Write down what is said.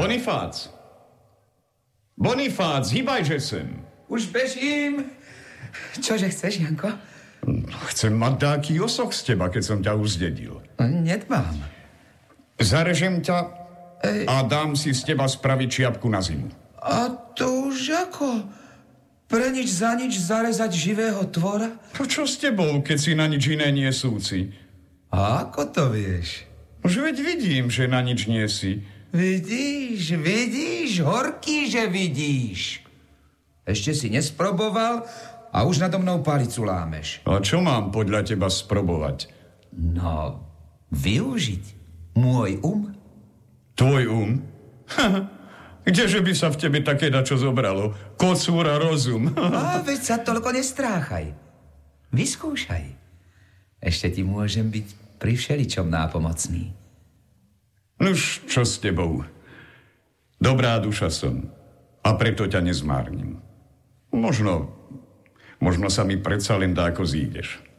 Bonifác! Bonifác, hýbajže sem. Už bežím. Čože chceš, Janko? Chcem mať taký osoch z teba, keď som ťa uzdedil. Nedbám. Zarežem ťa a dám si z teba spraviť čiapku na zimu. A to už ako? Pre nič za nič zarezať živého tvora? Čo s tebou, keď si na nič iné nie súci? A ako to vieš? Už veď vidím, že na nič nie si. Vidíš, horký, že vidíš. Ešte si nesproboval a už nado mnou palicu lámeš. A čo mám podľa teba sprobovať? No, využiť môj Tvoj Kdeže by sa v tebe také dačo zobralo? Kocúr a rozum. A veď sa toľko nestráchaj. Vyskúšaj. Ešte ti môžem byť pri všeličom nápomocný. Nuž, čo s tebou? Dobrá duša som a preto ťa nezmárnim. Možno sa mi predsa len dáko zídeš.